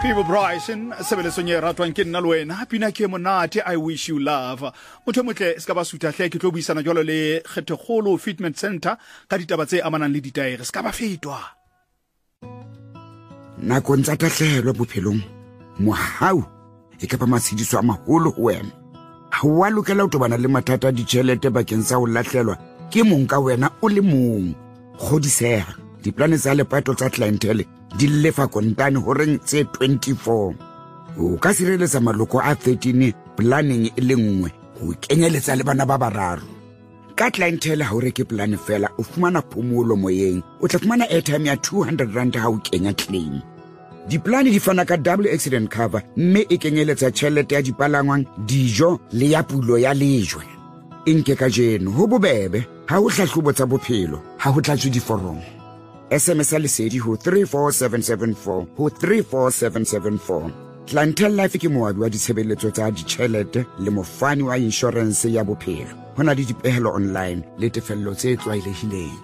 People Bryson sebeletsong e ratwang ke nna le wena pina ke monate I wish you love motho motle se ka ba suta hle ke tlo buisana jwalo le Kgethegolo Fitment Center ka ditaba tse amanang le ditaere se ka ba fetwa nako ntsa tahlelo bophelong mohau e ka ba matshidiso a maholo ho wena ha wa lokela ho tobana le mathata di tšhelete bakeng sa ho lahlelwa ke mong ka wena o le mong kgodiseha diplane tsa lepato tsa clientele di lefa kontane horeng tse 24 o ka sireletsa maloko a 13 planning e le nngwe ho kenyeletsa le bana ba bararo ka clientele ha o reke plan fela o fumana phomolo moyeng o tla fumana airtime ya 200 rand ha o kenya claim diplane di fana ka double accident cover mme e kenyeletsa tšhelete ya dipalangwang dijo le ya pulo ya lejwe inke ka jeno ho bobebe ha o hlahlobo tsa bophelo ha ho tlatswe diforomo SMS lesedi ho 34774 ho 34774 Clientele Life ke moabi wa ditshebeletso tsa ditšhelete le mofani wa insurance ya bophelo hona le dipehelo online le tefello tse tlwaelehileng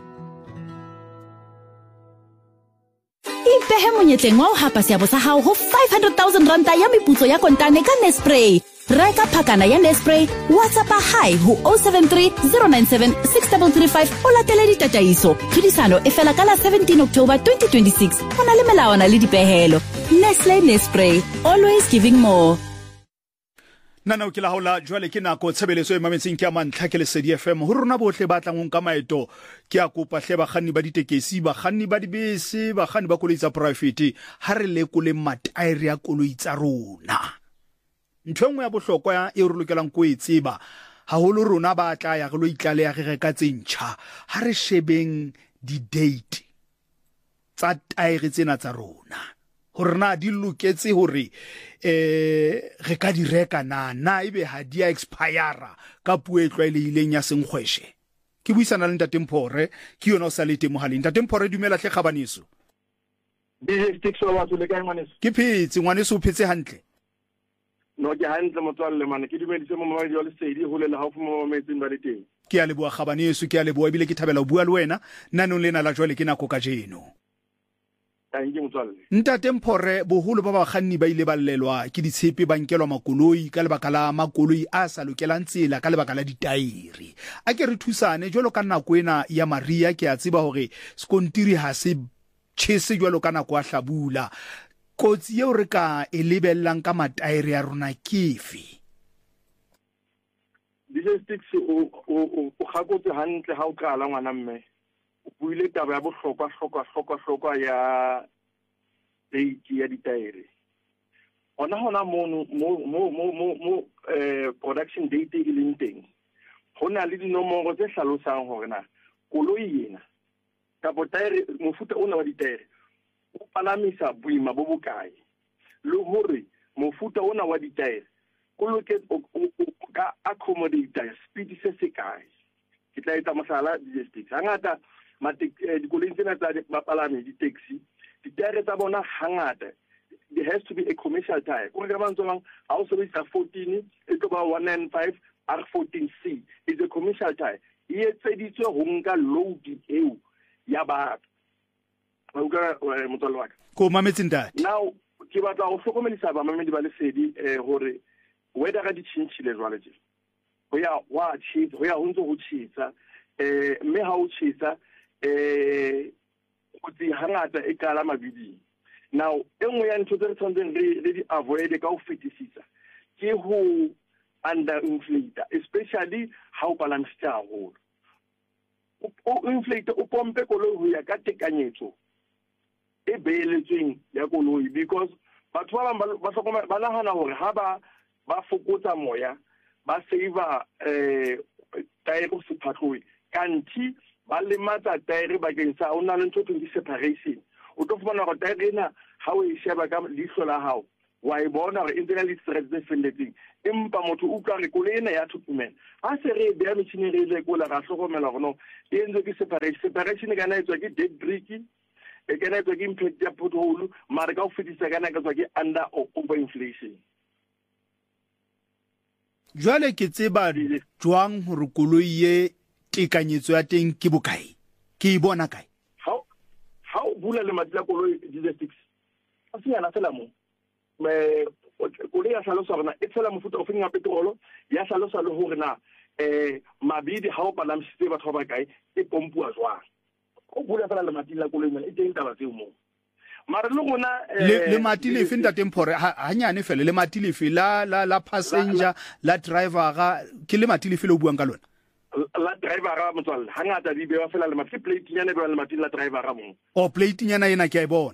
Ipehe monyetleng wa ho hapa seabo sa hao ho 500,000 ranta ya meputso ya kontane ka Nespray Reka phakana ya Nespray WhatsApp hi ho 073 097 6335 o latele ditataiso tlhodisano e fela ka la 17 October 2026 hona le melawana le dipehelo Nestle Nespray always giving more Nana o ke la haola jwale ke nako tshebeletso e mametseng ke a mantlha ke lesedi FM ho rona bohle ba tlang ka maeto ke a kopa hle ba kganni ba ditekesi ba kganni ba dibese ba kganni ba koloi tsa private ha re lekole mataere ya koloi tsa rona ntho engwe ya bohlokwa e re lokelang go e tseba haholo rona ba tla ya re lo itlale ya re reka tsentšha ha re shebeng di date tsa taere tsena tsa rona hore na di loketse hore re ka di reka na ebe ha di expire ka puo e tlwaelehileng ya senkgweshe ke buisana le Ntate Mpore ke yona o sa le teng mohaleng Ntate Mpore dumela hle kgabaneso Sticks wa batho le kae ngwaneso ke phetse ngwaneso o phetse hantle no ke hantle motswalle mane ke dumedise mo mamadi wa lesedi ho le la haufu mo mametseng ba le teng ke a leboa kgabaneso ke a leboa ebile ke thabela ho bua le wena nanong lena la jwale ke nako ka jeno Ntate Mpore boholo ba bakganni ba ile ballelwa ke ditshepe ba nkelwa makoloi ka lebaka la makoloi a sa lokelang tsela ka lebaka la ditaere a ke re thusane jwalo ka nako ena ya Maria ke a tseba hore skontiri ha se tshese jwalo ka nako a hlabula kotsi eo re ka e lebellang ka mataere ya rona ke efe Sticks o gakotse hantle ha o qala ngwana mme o buile taba ya bohlokwa ya date ya ditaere hona mo production date e leng teng hona le dinomoro tse hlalosang hore na koloi ena ka botaere mofuta ona wa ditaere o palamisa boima bo bokae le hore mofuta ona wa ditaere o loketse ka accommodate speed se se kae ke tla etsa masala Sticks hangata dikoloi tsena tsa bapalami di-taxi ditaere tsa bona hangata there has to be a commercial tire ko re ba ntse ha o sebedisa 14 e tlo ba 195 R14C is a commercial tire e etseditswe ho nka load eo ya batho ba uka motswalle wa ka ko mametse ntate now ke batla go hlokomedisa ba mamedi ba lesedi hore weather ga di tshintshile jwale je ho ya wa tshitsa ho ya ho ntse ho tshitsa mme ha o tshitsa kutsi hangata e kala mabiding now engwe ya ntho tse re tshwantseng re di avoid ka ho fetisisa ke ho under inflate especially how balance haholo o inflate o pompe koloi ho ya ka tekanyetso e beeletsweng ya koloi because batho ba bang ba hlokomela ba nahana hore ha ba fokotsa moya ba saver taere go se phatlhoe kanthi ba lematsa taere bakeng sa ona le ntho tse separation o tlo fumana gore taere ena ha o e sheba ka leihlo la hao wa e bona gore intena le stress tse felletseng empa motho o utlwa re koloi ena ya thutumela ha se re beya metšhini re ile kola ga hlokomela gore no e entse ke separation kana etswa ke dead brake e kana etswa ke impact ya pothole mara ka o fetisa kana ka tswa ke under over inflation jwale ke tseba jwang hore koloi ye tekanyetso ya teng ke bokae ke e bona kae ha o bula le matla koloi di Sticks a se yana fela mo koloi ya hlalosa hore na e tshela mofuta o feng wa petrolo ya hlalosa le hore na mabidi ha o palamisitse batho ba kae e pompuwa jwang o bula fela le matila koloi e teng taba tseo mo mara le gona le matile fe ntate Mpore ha nyane fela le matile fe la passenger la driver ga ke le matile fe le o buang ka lona la driver ga motswalle hangata di bewa fela le matile plate nyane bewa le matile la driver ga mo o plate nyana ena ke a bona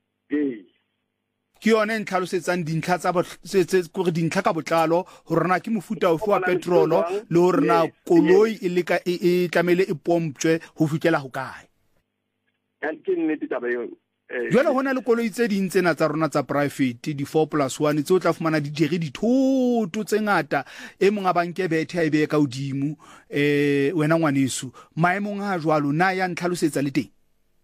ke yone ntlhalosetsang dintlha tsa gore dintlha ka botlalo gore na ke mofuta ofe wa petrolo le gore na koloi e leka e tlamele e pomptswe ho fitlela ho kae ke nnete taba eo jwale hona le koloi tse ding tsena tsa rona tsa private di 4+1 tse o tla fumana di jere dithoto tse ngata e mong a banke bethe a e be ka hodimo wena ngwanesu maemong a jwalo na ya ntlhalosetsa le teng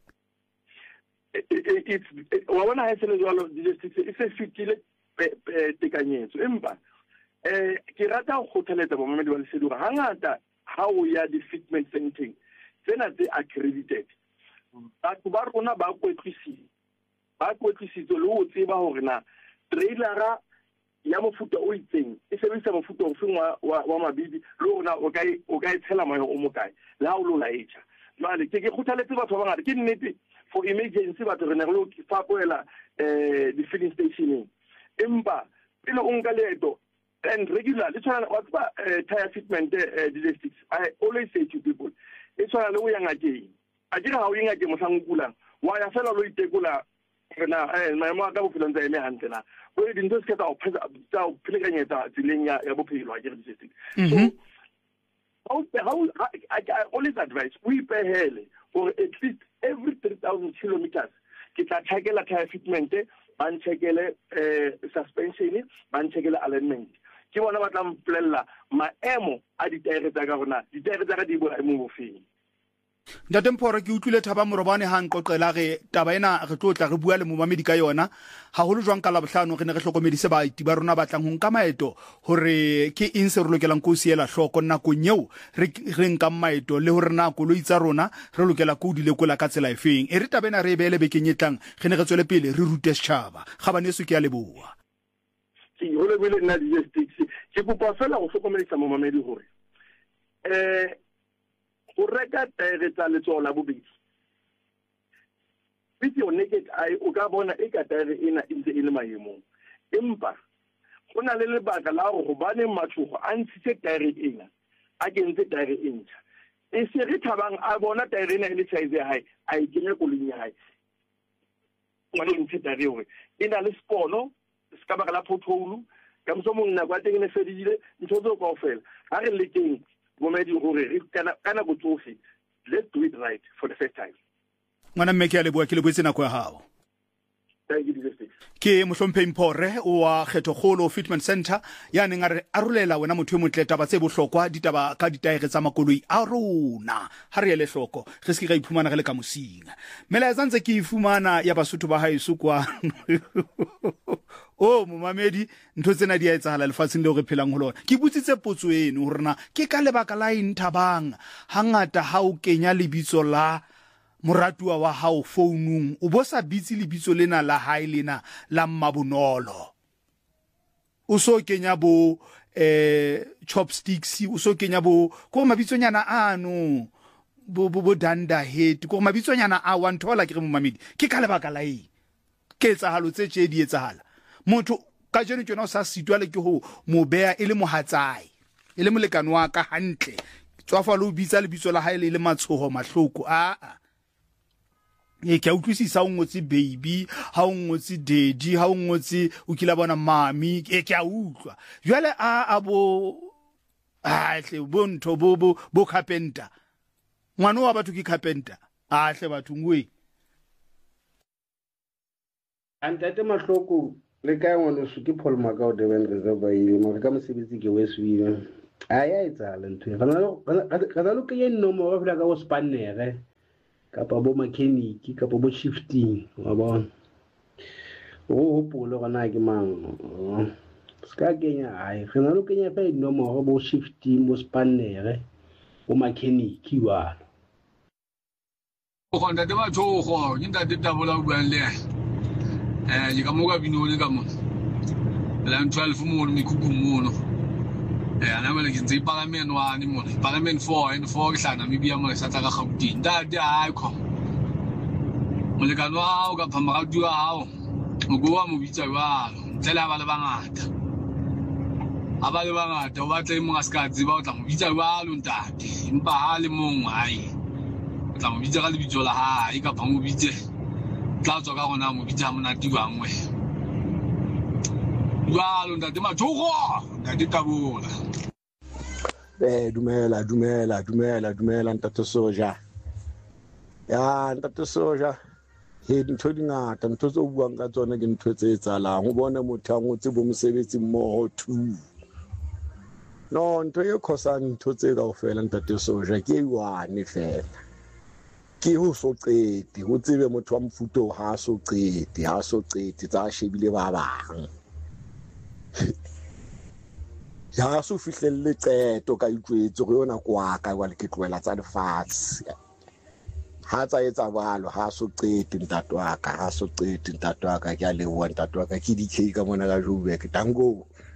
wa bona ha se le jwalo e se fitile tekanyetso empa ke rata go kgothaletsa bomamedi ba lesedi gore hangata ha o ya di-fitment centering tsena tse accredited batho ba rona ba kwetlisitswe le ho tseba hore na trailera ya mofuta o itseng e sebedisa mofuta o feng wa mabidi le hore na o ka e tshela moya o mokae le ha o lo laetša jwale ke kgothaletse batho ba bangata ke nnete for emergency batho re ne re lo fapoela di-filling stationeng empa pele o nka leeto and regular le tshwana wa tseba tire fitment logistics I always say to people e tshwana le o ya ngakeng a dira ha o yenga ke mosang kulang wa ya fela lo itekola rena maemo a ka bophelo ntse eme hantle na o di ntse se ka o philekanyetsa tsileng ya bophelo a dira logistics so I always advise we pehele for at least every 3,000 kilometers ke tla checkela tire fitment ba nchekele suspension ba nchekele alignment ke bona ba tla mpolella maemo a ditire tsa ka rona ditire tsa ka di bona mo bofeng ntate Mpore ke utlwile Thaba Morobane ha nqoqela re taba ena re tlotla re bua le momamedi ka yona haholo jwang ka la bohlano re ne re hlokomedise baeti ba rona batlang ho nka maeto hore ke eng se re lokelang go siela hloko nna go nyeo re nka maeto le hore na koloi tsa rona re lokela go di lekola ka tsela efeng e re tabena re bele be kenyetlang ge ne re tswele pele re rute setšhaba ga baneso ke a leboa ke ho le bile nna logistics ke kopa fela go hlokomedisa momamedi hore o reka tire tsa letsola bobedi with your naked eye o ka bona e ka tire ena ntse e le maemong empa go na le lebaka la go gobane matsogo a ntshitse tire ena a kentse tire e ntšha e se re thabang a bona tire ena e le size ya hae a e kenya kolong ya hae ngwane ntse tire gore e na le spono se ka baka la pothole ka mosomong nako ya teng ne fedile ntho tseo kaofela ha re le teng bomedi gore re kana go tsofe let's do it right for the first time ngwana mme ke a leboa ke leboetse nako ya hao ke mohlomphe Mpore wa Kgethogolo Fitment Center ya neng a re arolela wena motho e motle taba tse bohlokwa ditaba ka ditaere tsa makoloi a rona ha re ele hloko re se ke ga iphumana re le ka mosinga mela ya tsantse ke ifumana ya basotho ba haeso kwa o momamedi ntho tsena di a etsahala lefatsheng le re phelang ho lona ke butsitse potso eno hore na ke ka lebaka la inthabang hangata ha o kenya lebitso la moratua wa hao founung o bo sa bitse lebitso lena la hae lena la Mmabonolo o so kenya bo chopsticks o so kenya bo ko mabitsonyana ano bo danda head ko mabitsonyana a wa nthola ke re momamedi ke ka lebaka la eng ke etsahalo tse tše di etsahala motho ka jeno tsona o sa sitwa le ke ho mo bea e le mohatsai e le molekano wa ka hantle tswafa lo bitsa lebitso la hae le matshoho mahloko ke a utlwisisa o ngotse baby ha o ngotse daddy ha o ngotse o kila bona mami ke a utlwa jwale a bo hle bontho bo carpenter ngwana wa batho ke carpenter hle batho ngwe antate mahloko le ka ngwana su ke Paul Makau Durban Reserve ile mo ka mosebetsi ke weswile aya etsala ntho ga lo ke ye nomoro fela ka go spannere kapa bo mechanic kapa bo shifting wa bona o hopola gona ke mang ska kenya ai gena lo kenya fa nomoro bo shifting bo spannere bo mechanic wa o konta te ba tshogo ni ntate tabola o buang le yi ka mo ka binone ka mo la 12 mo mikhukhu mono ana mele ke ntse parliament 1 mo parliament 4 and 4 ke hlana Namibia mo sa tla ka Gauteng ntate ayikho molekano wa o ka phamagadi wa hao o go wa mo bitsa jwalo ntlela ba le bangata aba le bangata o batla mo ngaskatsi ba o tla mo bitsa jwalo ntate empa ha le mong hai o tla mo bitsa ka lebitso la hae ka pha mo bitse tla tswa ka gona mo bitsa monati bangwe jwalo ntate mathogo ntate tabola dumela ntate Soja ya ntate Soja he ntho di ngata ntho tse o buang ka tsona ke ntho tse etsalang o bone motho a ngotse bo mosebetsi mmoho tu no ntho e khosang ntho tse kaofela ntate Soja ke one fela ke ho so qete ho tsebe motho wa mfuto ha so qete tsa shebile ba bang ya so fihlelle qeto ka itwetse go yona kwa ka wa le ke tloela tsa lefatshe ha tsa etsa balo ha so qete ntatwa ka ke a le wa ntatwa ka ke di ka mona ka Joburg tango